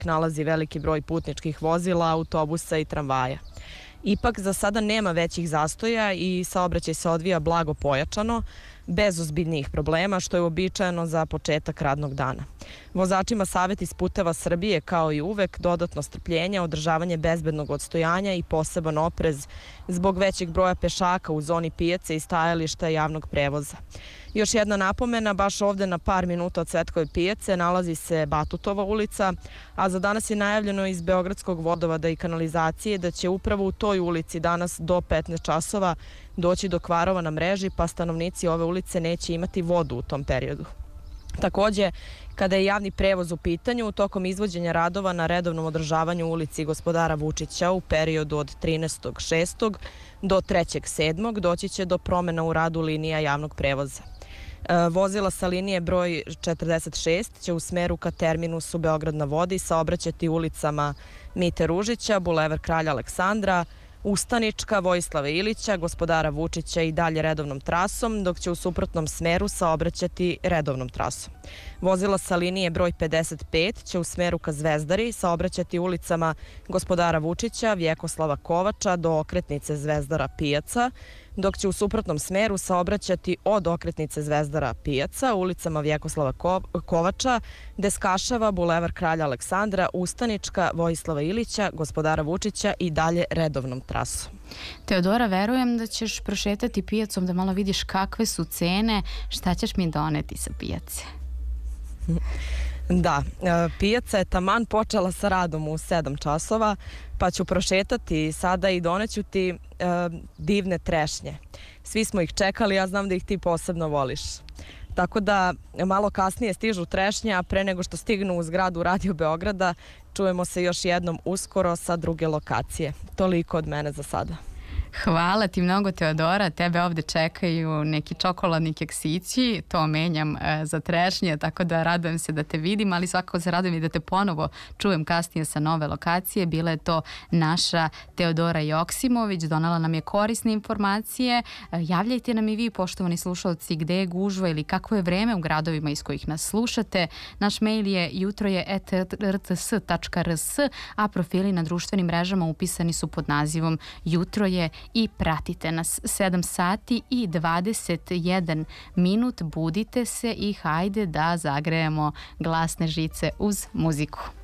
nalazi veliki broj putničkih vozila, autobusa i tramvaja. Ipak za sada nema većih zastoja i saobraćaj se odvija blago pojačano, bez ozbiljnijih problema, što je uobičajeno za početak radnog dana. Vozačima savjet iz Puteva Srbije, kao i uvek, dodatno strpljenje, održavanje bezbednog odstojanja i poseban oprez zbog većeg broja pešaka u zoni pijace i stajališta javnog prevoza. Još jedna napomena, baš ovde na par minuta od Cvetkove pijace nalazi se Batutova ulica, a za danas je najavljeno iz Beogradskog vodovoda i kanalizacije da će upravo u toj ulici danas do 15 časova doći do kvarova na mreži, pa stanovnici ove ulice neće imati vodu u tom periodu. Takođe, kada je javni prevoz u pitanju, tokom izvođenja radova na redovnom održavanju ulici Gospodara Vučića u periodu od 13.6. do 3.7. doći će do promena u radu linija javnog prevoza. Vozila sa linije broj 46 će u smeru ka terminusu Beograd na vodi saobraćati ulicama Mite Ružića, Bulevar Kralja Aleksandra, Ustanička, Vojislava Ilića, Gospodara Vučića i dalje redovnom trasom, dok će u suprotnom smeru saobraćati redovnom trasom. Vozila sa linije broj 55 će u smeru ka Zvezdari saobraćati ulicama Gospodara Vučića, Vjekoslava Kovača do okretnice Zvezdara Pijaca, dok će u suprotnom smeru saobraćati od okretnice Zvezdara Pijaca ulicama Vjekoslava Kovača, Deskašava, Bulevar Kralja Aleksandra, Ustanička, Vojislava Ilića, Gospodara Vučića i dalje redovnom trasom. Teodora, verujem da ćeš prošetati pijacom da malo vidiš kakve su cene, šta ćeš mi doneti sa pijace? Da, pijaca je taman počela sa radom u 7 časova, pa ću prošetati sada i doneću ti divne trešnje. Svi smo ih čekali, ja znam da ih ti posebno voliš. Tako da malo kasnije stižu trešnje, a pre nego što stignu u zgradu Radio Beograda, čujemo se još jednom uskoro sa druge lokacije. Toliko od mene za sada. Hvala ti mnogo, Teodora. Tebe ovde čekaju neki čokoladni keksići, to menjam za trešnje, tako da radujem se da te vidim, ali svakako se radujem i da te ponovo čujem kasnije sa nove lokacije. Bila je to naša Teodora Joksimović, donala nam je korisne informacije. Javljajte nam i vi, poštovani slušalci, gde je gužva ili kako je vreme u gradovima iz kojih nas slušate. Naš mail je jutroje@rts.rs, a profili na društvenim mrežama upisani su pod nazivom Jutro je i pratite nas. 7 sati i 21 minut, budite se i hajde da zagrejemo glasne žice uz muziku.